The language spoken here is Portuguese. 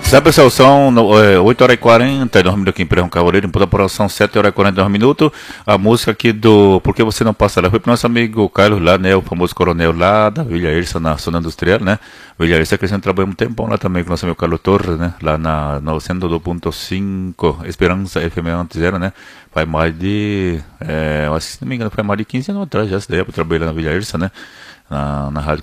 Tá, pessoal, são 8 horas e 42 minutos aqui em Perrão Cavaleiro, em Potapora são 7 horas e 42 minutos. A música aqui do Por que Você Não Passa Lá foi pro nosso amigo Carlos lá, né? O famoso coronel lá da Vila Erça, na zona industrial, né? Vila Erça que a gente trabalha um tempão lá também com o nosso amigo Carlos Torres, né? Lá na 902.5 Esperança FM antes era, né? Faz mais de, se não me engano, faz mais de 15 anos atrás já, se daí eu trabalhei lá na Vila Erça, né? Na rádio